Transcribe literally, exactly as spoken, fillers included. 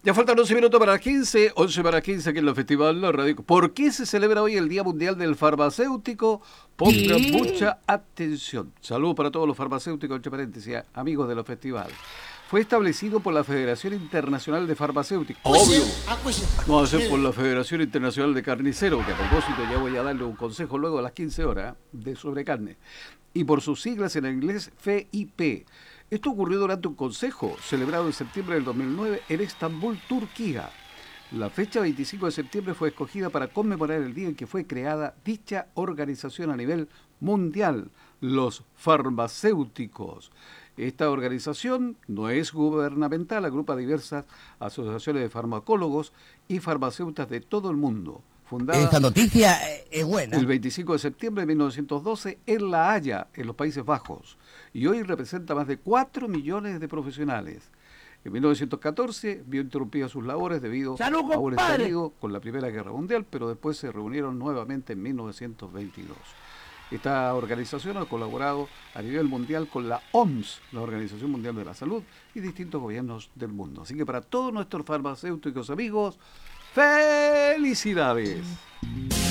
Ya faltan once minutos para las quince, once para las quince aquí en el Festival La Radio. ¿Por qué se celebra hoy el Día Mundial del Farmacéutico? Pongan mucha atención. Saludos para todos los farmacéuticos, entre paréntesis, amigos de los festivales. Fue establecido por la Federación Internacional de Farmacéuticos. Obvio. No va a ser por la Federación Internacional de Carniceros, que a propósito ya voy a darle un consejo luego a las quince horas de sobre carne. Y por sus siglas en inglés F I P. Esto ocurrió durante un consejo celebrado en septiembre del dos mil nueve en Estambul, Turquía. La fecha veinticinco de septiembre fue escogida para conmemorar el día en que fue creada dicha organización a nivel mundial, los farmacéuticos. Esta organización no es gubernamental, agrupa diversas asociaciones de farmacólogos y farmacéuticas de todo el mundo. Fundada Esta noticia es buena. El veinticinco de septiembre de mil novecientos doce en La Haya, en los Países Bajos, y hoy representa más de cuatro millones de profesionales. En mil novecientos catorce vio interrumpidas sus labores debido ¡Salud, a un compadre! estallido con la Primera Guerra Mundial, pero después se reunieron nuevamente en mil novecientos veintidós. Esta organización ha colaborado a nivel mundial con la O M S, la Organización Mundial de la Salud, y distintos gobiernos del mundo. Así que para todos nuestros farmacéuticos amigos, ¡felicidades!